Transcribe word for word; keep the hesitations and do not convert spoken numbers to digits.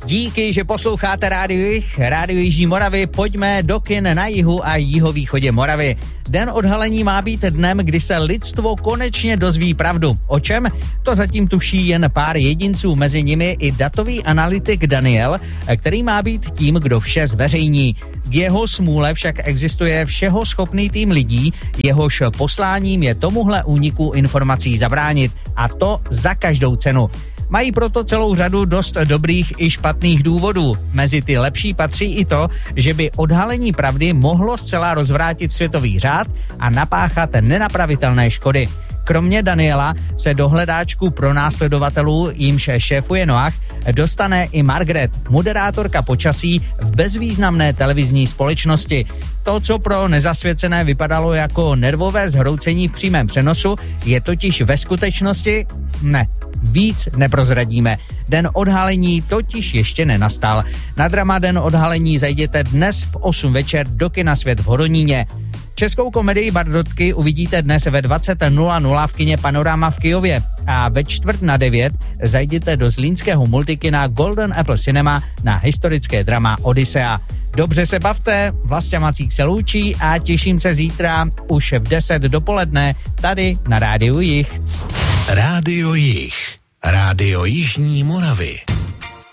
Díky, že posloucháte Rádio Jih, Rádio Jižní Moravy, pojďme do kin na jihu a jihovýchodě Moravy. Den odhalení má být dnem, kdy se lidstvo konečně dozví pravdu. O čem? To zatím tuší jen pár jedinců, mezi nimi i datový analytik Daniel, který má být tím, kdo vše zveřejní. K jeho smůle však existuje všeho schopný tým lidí, jehož posláním je tomuhle úniku informací zabránit, a to za každou cenu. Mají proto celou řadu dost dobrých i špatných důvodů. Mezi ty lepší patří i to, že by odhalení pravdy mohlo zcela rozvrátit světový řád a napáchat nenapravitelné škody. Kromě Daniela se do hledáčku pronásledovatelů, jímž šéfuje Noach, dostane i Margaret, moderátorka počasí v bezvýznamné televizní společnosti. To, co pro nezasvěcené vypadalo jako nervové zhroucení v přímém přenosu, je totiž ve skutečnosti ne. Víc neprozradíme. Den odhalení totiž ještě nenastal. Na drama Den odhalení zajděte dnes v osm večer do kina Svět v Hodoníně. Českou komedii Bardotky uvidíte dnes ve dvacet nula nula v kině Panorama v Kyjově a ve čtvrt na devět zajděte do zlínského multikina Golden Apple Cinema na historické drama Odyssea. Dobře se bavte, Vlastě Macík se loučí a těším se zítra už v deset dopoledne tady na Rádiu Jih. Rádio Jih, Rádio Jižní Moravy.